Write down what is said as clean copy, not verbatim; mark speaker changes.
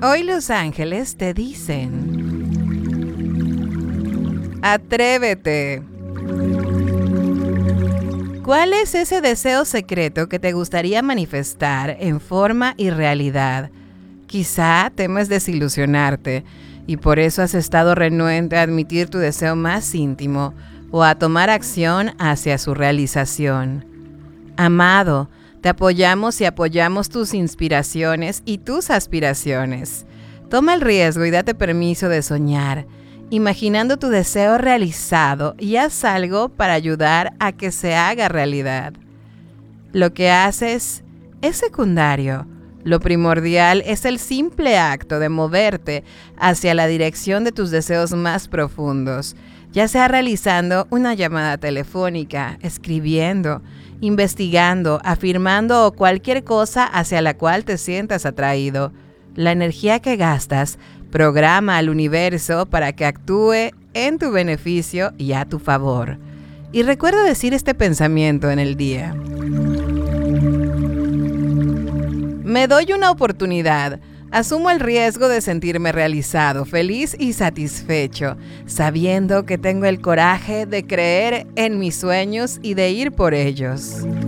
Speaker 1: Hoy los ángeles te dicen: atrévete. ¿Cuál es ese deseo secreto que te gustaría manifestar en forma y realidad? Quizá temes desilusionarte y por eso has estado renuente a admitir tu deseo más íntimo o a tomar acción hacia su realización. Amado, te apoyamos y apoyamos tus inspiraciones y tus aspiraciones. Toma el riesgo y date permiso de soñar, imaginando tu deseo realizado, y haz algo para ayudar a que se haga realidad. Lo que haces es secundario. Lo primordial es el simple acto de moverte hacia la dirección de tus deseos más profundos, ya sea realizando una llamada telefónica, escribiendo, investigando, afirmando o cualquier cosa hacia la cual te sientas atraído. La energía que gastas programa al universo para que actúe en tu beneficio y a tu favor. Y recuerda decir este pensamiento en el día: me doy una oportunidad. Asumo el riesgo de sentirme realizado, feliz y satisfecho, sabiendo que tengo el coraje de creer en mis sueños y de ir por ellos.